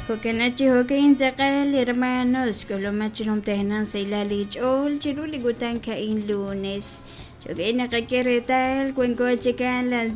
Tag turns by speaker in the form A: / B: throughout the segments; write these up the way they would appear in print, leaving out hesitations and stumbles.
A: Hokanachi hokain zakal hermanos kolomachrom tehnan sailali chol chiruli gutan kain lunes. Choque nakakiretal cuenco checan las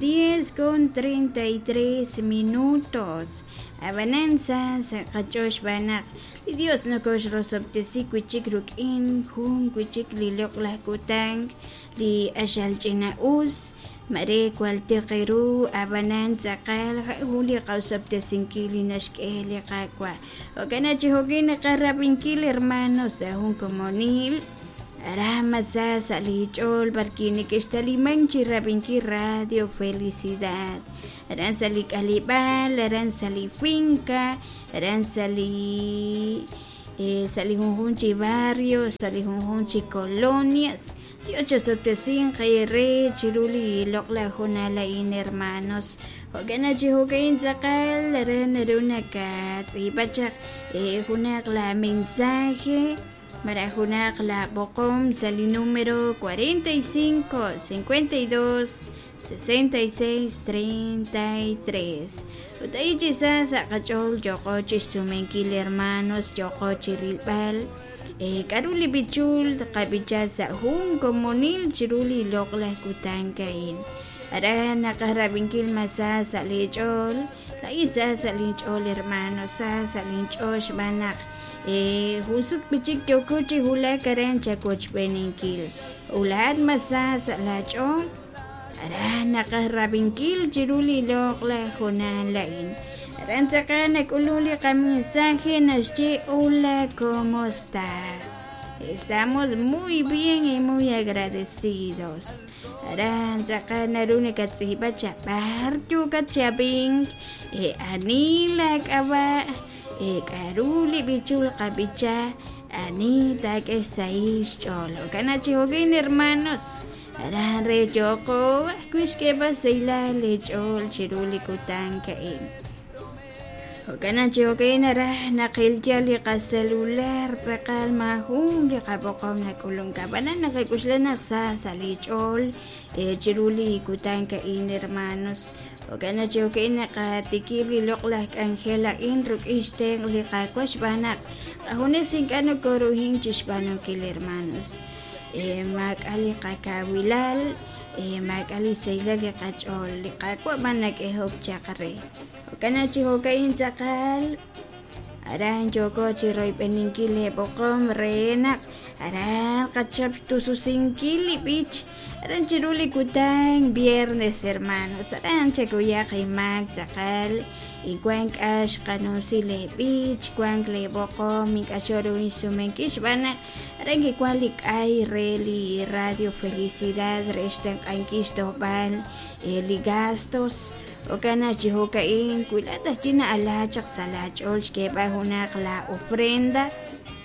A: 10:33. Avananza sa kachosh banak. Y Dios no kosh rosoptesi kuchik rukin hum kuchik lilok lah kutang li ashal china us. Mare cualtequeru abanan zakal huli causaptesinkili nashkeli kakwa. Okanachi hogina karabinkili hermanos a un comonil. Aramasa salichol barkini que está limanchi rabinki radio felicidad. Aran sali calibal, aran sali finca, aran sali junjunchi barrio, sali junjunchi colonias. Diocho sotesin kayre chiruli lokla junala in hermanos. Hoganachi hogain zakal, aran aruna kat ibachak junak la mensaje. Marajunak la Bocom sali número 45 52 66 33. Utaiji sa kachol yokochi sumenkil hermanos yokochi rilbal. Karuli bichul kabicha sa hum komonil chiruli lokla kutankain. Ara nakarabinkil masa sa lechol. La isa sa lechol hermanos sa lechol banak. Husuk bichik yokuchi hula karen chakoch beninkil. Ulad masa sa lachon. Ara nakarabinkil chiruli lokla hunan lain. Aran saka nakululi kami mensaje nasche hola, ¿cómo está? Estamos muy bien y muy agradecidos. Aran saka narune katsiba chapar juga chabing. Anila kaba. Karuli bichul kabicha anita que saiz cholo kanachi hogin hermanos aran re yoko kuis que baseila le chol chiruli kutan kain hoganachi hogin ara nakil jali ka celular sakal mahum li kabokom na kulong kabanan nakakuslan sa salichol chiruli kutan kain hermanos. Okanachi okina katikibli loklak Angela inruk isteng likakwas banak. Ahunesin kano koruhin chisbanong kil hermanos. Mag-ali kakawilal. Mag-ali saylag kachol likakwa banak ehok chakare. Okanachi hokain sakal. Aran joko chiroy peningkili bokom renak. Aran kachap tususingkili bich. Aran chiruli kutang viernes hermanos. Aran chakuya kay mag sakal. Iguank ash kanosile bich. Guank le bokom mikashoro insumenkish banak. Aran kikwalik ay reli radio felicidad. Restang ankish dobal. Ligastos. Okanachi hokain kulada china alachak salach olch que bajo la ofrenda